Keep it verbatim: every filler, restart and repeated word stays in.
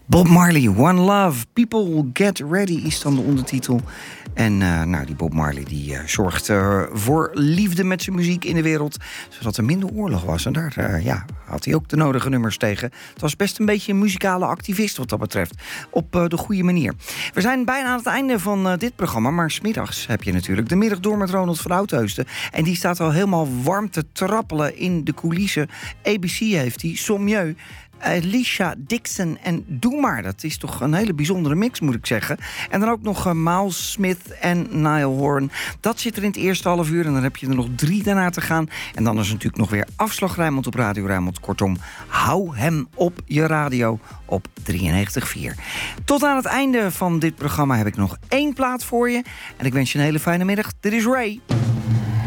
Bob Marley, One Love, People Get Ready is dan de ondertitel. En uh, nou, die Bob Marley die, uh, zorgt uh, voor liefde met zijn muziek in de wereld, zodat er minder oorlog was. En daar uh, ja, had hij ook de nodige nummers tegen. Het was best een beetje een muzikale activist wat dat betreft. Op uh, de goede manier. We zijn bijna aan het einde van uh, dit programma. Maar 's middags heb je natuurlijk de middag door met Ronald van Oudheusden. En die staat al helemaal warm te trappelen in de coulissen. A B C heeft hij, Sommieu, Alicia Dixon en Doe Maar. Dat is toch een hele bijzondere mix, moet ik zeggen. En dan ook nog uh, Miles Smith en Niall Horan. Dat zit er in het eerste half uur. En dan heb je er nog drie daarna te gaan. En dan is er natuurlijk nog weer Afslag Rijnmond op Radio Rijnmond. Kortom, hou hem op je radio op drieënnegentig komma vier. Tot aan het einde van dit programma heb ik nog één plaat voor je. En ik wens je een hele fijne middag. Dit is Ray.